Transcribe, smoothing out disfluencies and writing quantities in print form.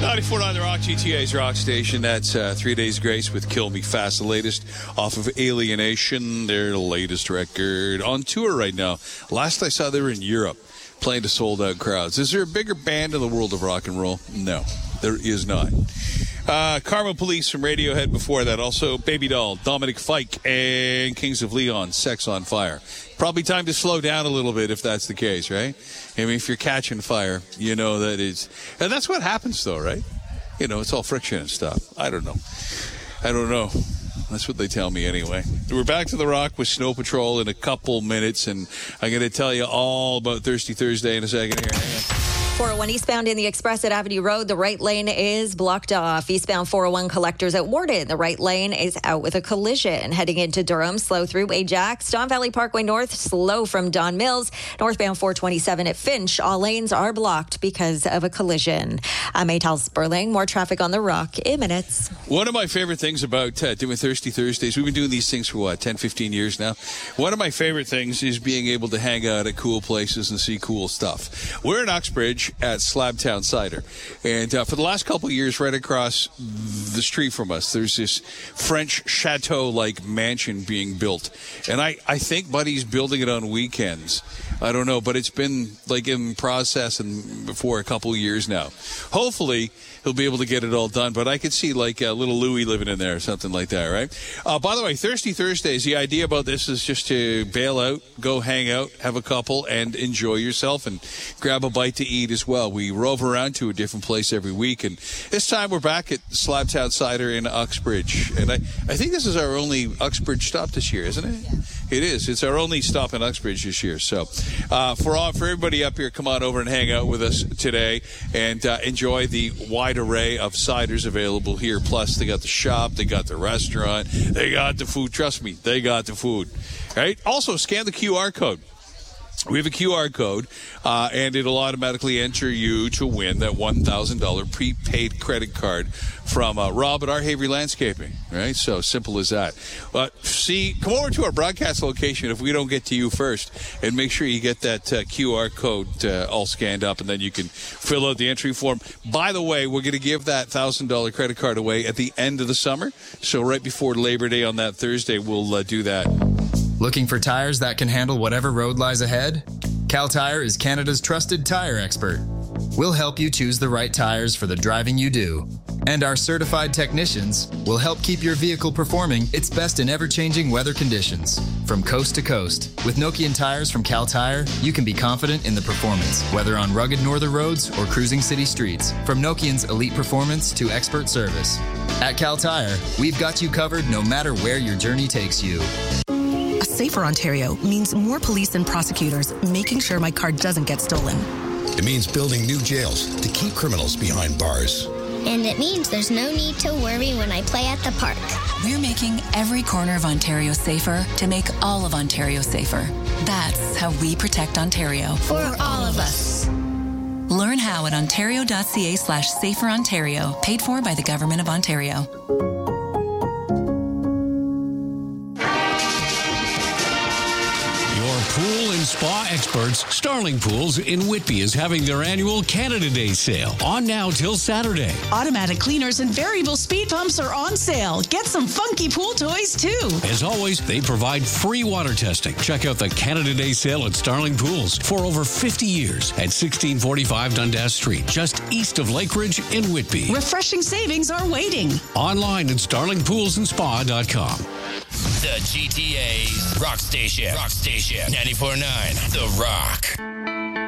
94.9 The Rock, GTA's Rock Station. That's 3 Days Grace with Kill Me Fast, the latest off of Alienation, their latest record. On tour right now. Last I saw, they were in Europe, playing to sold-out crowds. Is there a bigger band in the world of rock and roll? No, there is not. Karma Police from Radiohead before that. Also, Baby Doll, Dominic Fike, and Kings of Leon, Sex on Fire. Probably time to slow down a little bit if that's the case, right? I mean, if you're catching fire, you know that it's... And that's what happens, though, right? You know, it's all friction and stuff. I don't know. That's what they tell me anyway. We're back to The Rock with Snow Patrol in a couple minutes, and I'm going to tell you all about Thirsty Thursday in a second here. Hang on. 401 eastbound in the Express at Avenue Road. The right lane is blocked off. Eastbound 401 collectors at Warden. The right lane is out with a collision. Heading into Durham, slow through Ajax. Don Valley Parkway North, slow from Don Mills. Northbound 427 at Finch. All lanes are blocked because of a collision. I'm Maytal Sperling. More traffic on The Rock in minutes. One of my favorite things about doing Thirsty Thursdays, we've been doing these things for 10, 15 years now. One of my favorite things is being able to hang out at cool places and see cool stuff. We're in Uxbridge at Slabtown Cider, and for the last couple of years, right across the street from us, there's this French chateau-like mansion being built, and I think Buddy's building it on weekends. I don't know, but it's been like in process and for a couple of years now. Hopefully he'll be able to get it all done, but I could see like little Louie living in there or something like that, right? By the way, Thirsty Thursdays, the idea about this is just to bail out, go hang out, have a couple, and enjoy yourself and grab a bite to eat as well. We rove around to a different place every week, and this time we're back at Slabtown Cider in Uxbridge, and I think this is our only Uxbridge stop this year, isn't it? Yeah. It is. It's our only stop in Uxbridge this year. So for everybody up here, come on over and hang out with us today and enjoy the wide array of ciders available here. Plus, they got the shop, they got the restaurant, they got the food. Trust me, they got the food. Right? Also, scan the QR code. We have a QR code, and it'll automatically enter you to win that $1,000 prepaid credit card from Rob at Our Havery Landscaping, right? So simple as that. Come over to our broadcast location if we don't get to you first, and make sure you get that QR code all scanned up, and then you can fill out the entry form. By the way, we're going to give that $1,000 credit card away at the end of the summer, so right before Labor Day on that Thursday, we'll do that. Looking for tires that can handle whatever road lies ahead? Cal Tire is Canada's trusted tire expert. We'll help you choose the right tires for the driving you do. And our certified technicians will help keep your vehicle performing its best in ever-changing weather conditions. From coast to coast, with Nokian tires from Cal Tire, you can be confident in the performance, whether on rugged northern roads or cruising city streets. From Nokian's elite performance to expert service. At Cal Tire, we've got you covered no matter where your journey takes you. A safer Ontario means more police and prosecutors making sure my car doesn't get stolen. It means building new jails to keep criminals behind bars. And it means there's no need to worry when I play at the park. We're making every corner of Ontario safer to make all of Ontario safer. That's how we protect Ontario. For all of us. Learn how at ontario.ca/saferontario. Paid for by the Government of Ontario. Pool and spa experts, Starling Pools in Whitby is having their annual Canada Day sale on now till Saturday. Automatic cleaners and variable speed pumps are on sale. Get some funky pool toys too. As always, they provide free water testing. Check out the Canada Day sale at Starling Pools for over 50 years at 1645 Dundas Street, just east of Lakeridge in Whitby. Refreshing savings are waiting. Online at starlingpoolsandspa.com. The GTA's Rock Station. Rock Station 94.9 The Rock.